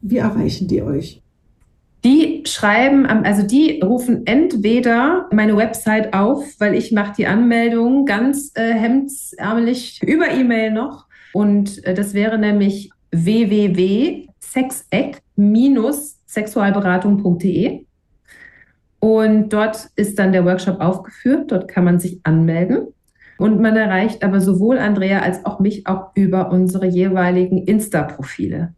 Wie erreichen die euch? Die schreiben, also die rufen entweder meine Website auf, weil ich mache die Anmeldung ganz hemdsärmelig über E-Mail noch. Und das wäre nämlich www.sexec-sexualberatung.de. Und dort ist dann der Workshop aufgeführt. Dort kann man sich anmelden. Und man erreicht aber sowohl Andrea als auch mich auch über unsere jeweiligen Insta-Profile.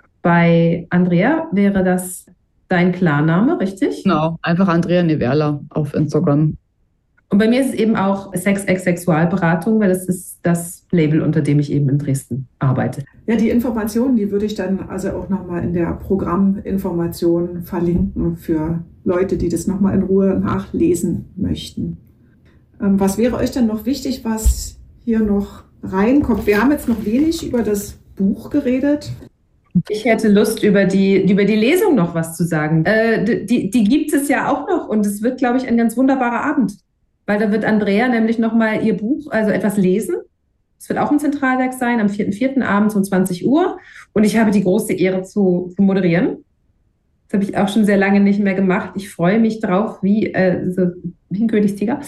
Bei Andrea wäre das dein Klarname, richtig? Genau, einfach Andrea Neverla auf Instagram. Und bei mir ist es eben auch Sexualberatung, weil das ist das Label, unter dem ich eben in Dresden arbeite. Ja, die Informationen, die würde ich dann also auch nochmal in der Programminformation verlinken für Leute, die das nochmal in Ruhe nachlesen möchten. Was wäre euch dann noch wichtig, was hier noch reinkommt? Wir haben jetzt noch wenig über das Buch geredet. Ich hätte Lust, über die Lesung noch was zu sagen. Die gibt es ja auch noch und es wird, glaube ich, ein ganz wunderbarer Abend. Weil da wird Andrea nämlich nochmal ihr Buch, also etwas lesen. Es wird auch ein Zentralwerk sein, am 4.4. abends um 20 Uhr. Und ich habe die große Ehre zu moderieren. Das habe ich auch schon sehr lange nicht mehr gemacht. Ich freue mich drauf, wie ein Königstiger.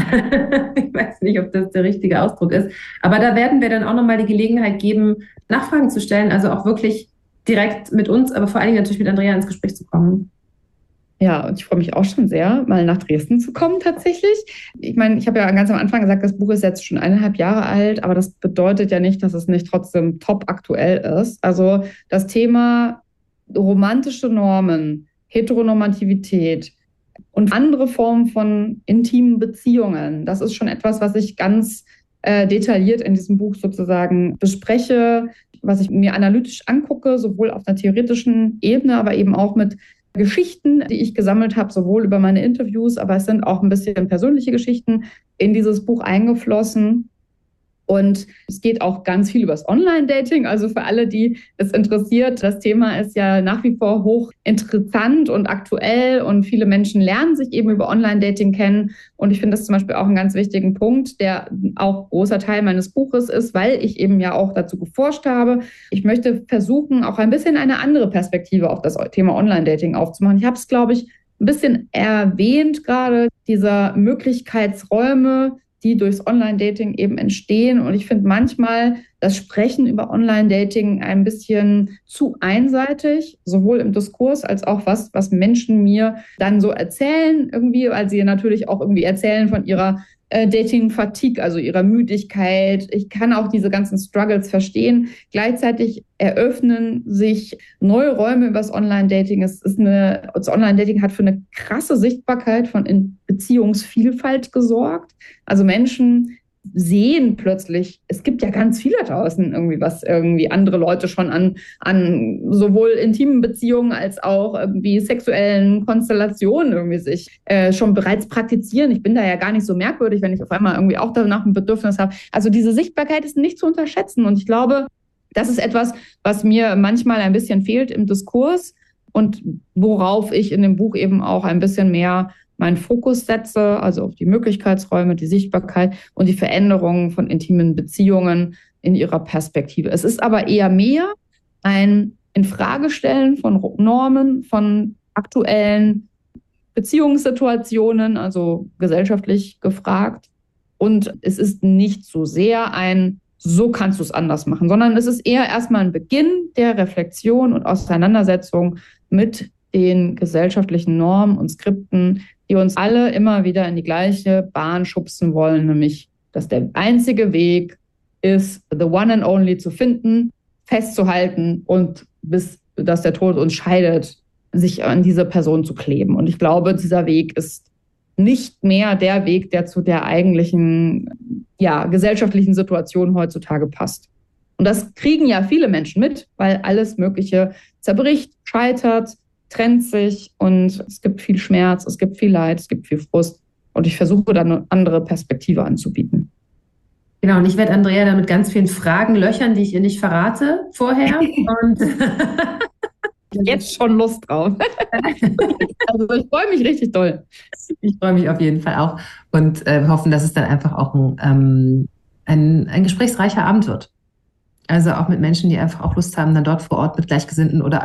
Ich weiß nicht, ob das der richtige Ausdruck ist. Aber da werden wir dann auch nochmal die Gelegenheit geben, Nachfragen zu stellen. Also auch wirklich direkt mit uns, aber vor allen Dingen natürlich mit Andrea ins Gespräch zu kommen. Ja, und ich freue mich auch schon sehr, mal nach Dresden zu kommen tatsächlich. Ich meine, ich habe ja ganz am Anfang gesagt, das Buch ist jetzt schon 1,5 Jahre alt, aber das bedeutet ja nicht, dass es nicht trotzdem top aktuell ist. Also das Thema romantische Normen, Heteronormativität und andere Formen von intimen Beziehungen, das ist schon etwas, was ich ganz detailliert in diesem Buch sozusagen bespreche, was ich mir analytisch angucke, sowohl auf einer theoretischen Ebene, aber eben auch mit Geschichten, die ich gesammelt habe, sowohl über meine Interviews, aber es sind auch ein bisschen persönliche Geschichten in dieses Buch eingeflossen. Und es geht auch ganz viel über das Online-Dating. Also für alle, die es interessiert, das Thema ist ja nach wie vor hoch interessant und aktuell. Und viele Menschen lernen sich eben über Online-Dating kennen. Und ich finde das zum Beispiel auch einen ganz wichtigen Punkt, der auch großer Teil meines Buches ist, weil ich eben ja auch dazu geforscht habe. Ich möchte versuchen, auch ein bisschen eine andere Perspektive auf das Thema Online-Dating aufzumachen. Ich habe es, glaube ich, ein bisschen erwähnt gerade, dieser Möglichkeitsräume, die durchs Online-Dating eben entstehen. Und ich finde manchmal das Sprechen über Online-Dating ein bisschen zu einseitig, sowohl im Diskurs als auch was Menschen mir dann so erzählen irgendwie, weil sie natürlich auch irgendwie erzählen von ihrer Dating-Fatigue, also ihrer Müdigkeit. Ich kann auch diese ganzen Struggles verstehen. Gleichzeitig eröffnen sich neue Räume über das Online-Dating. Das Online-Dating hat für eine krasse Sichtbarkeit von Beziehungsvielfalt gesorgt. Also Menschen sehen plötzlich, es gibt ja ganz viel da draußen irgendwie, was irgendwie andere Leute schon an sowohl intimen Beziehungen als auch irgendwie sexuellen Konstellationen irgendwie sich schon bereits praktizieren. Ich bin da ja gar nicht so merkwürdig, wenn ich auf einmal irgendwie auch danach ein Bedürfnis habe. Also diese Sichtbarkeit ist nicht zu unterschätzen und ich glaube, das ist etwas, was mir manchmal ein bisschen fehlt im Diskurs und worauf ich in dem Buch eben auch ein bisschen mehr meinen Fokus setze, also auf die Möglichkeitsräume, die Sichtbarkeit und die Veränderungen von intimen Beziehungen in ihrer Perspektive. Es ist aber eher mehr ein Infragestellen von Normen, von aktuellen Beziehungssituationen, also gesellschaftlich gefragt. Und es ist nicht so sehr ein, so kannst du es anders machen, sondern es ist eher erstmal ein Beginn der Reflexion und Auseinandersetzung mit den gesellschaftlichen Normen und Skripten, die uns alle immer wieder in die gleiche Bahn schubsen wollen, nämlich, dass der einzige Weg ist, the one and only zu finden, festzuhalten und bis, dass der Tod uns scheidet, sich an diese Person zu kleben. Und ich glaube, dieser Weg ist nicht mehr der Weg, der zu der eigentlichen, gesellschaftlichen Situation heutzutage passt. Und das kriegen ja viele Menschen mit, weil alles Mögliche zerbricht, scheitert, trennt sich und es gibt viel Schmerz, es gibt viel Leid, es gibt viel Frust und ich versuche dann eine andere Perspektive anzubieten. Genau, und ich werde Andrea dann mit ganz vielen Fragen löchern, die ich ihr nicht verrate vorher. Und jetzt schon Lust drauf. Also ich freue mich richtig doll. Ich freue mich auf jeden Fall auch und wir hoffen, dass es dann einfach auch ein gesprächsreicher Abend wird. Also auch mit Menschen, die einfach auch Lust haben, dann dort vor Ort mit Gleichgesinnten oder